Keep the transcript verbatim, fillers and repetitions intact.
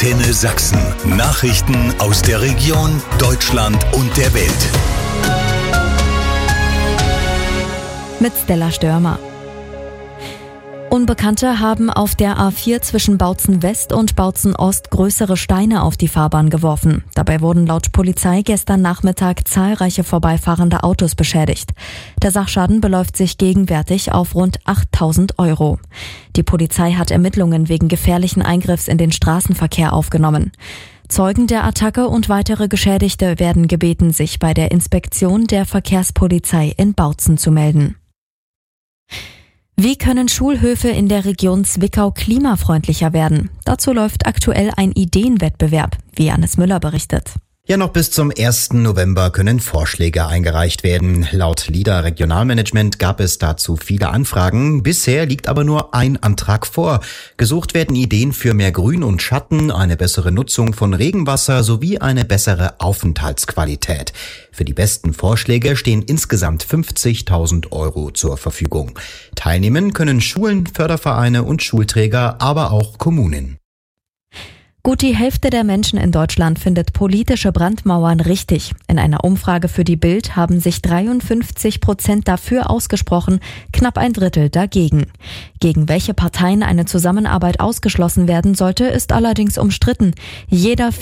Antenne Sachsen. Nachrichten aus der Region, Deutschland und der Welt. Mit Stella Störmer. Unbekannte haben auf der A vier zwischen Bautzen West und Bautzen Ost größere Steine auf die Fahrbahn geworfen. Dabei wurden laut Polizei gestern Nachmittag zahlreiche vorbeifahrende Autos beschädigt. Der Sachschaden beläuft sich gegenwärtig auf rund achttausend Euro. Die Polizei hat Ermittlungen wegen gefährlichen Eingriffs in den Straßenverkehr aufgenommen. Zeugen der Attacke und weitere Geschädigte werden gebeten, sich bei der Inspektion der Verkehrspolizei in Bautzen zu melden. Wie können Schulhöfe in der Region Zwickau klimafreundlicher werden? Dazu läuft aktuell ein Ideenwettbewerb, wie Hannes Müller berichtet. Ja, noch bis zum ersten November können Vorschläge eingereicht werden. Laut LIDA Regionalmanagement gab es dazu viele Anfragen. Bisher liegt aber nur ein Antrag vor. Gesucht werden Ideen für mehr Grün und Schatten, eine bessere Nutzung von Regenwasser sowie eine bessere Aufenthaltsqualität. Für die besten Vorschläge stehen insgesamt fünfzigtausend Euro zur Verfügung. Teilnehmen können Schulen, Fördervereine und Schulträger, aber auch Kommunen. Gut die Hälfte der Menschen in Deutschland findet politische Brandmauern richtig. In einer Umfrage für die Bild haben sich dreiundfünfzig Prozent dafür ausgesprochen, knapp ein Drittel dagegen. Gegen welche Parteien eine Zusammenarbeit ausgeschlossen werden sollte, ist allerdings umstritten. Jeder